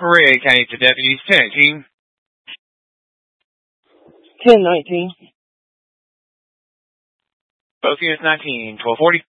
Parade County to deputies 10-19. 10-19. Both units 19, 1240.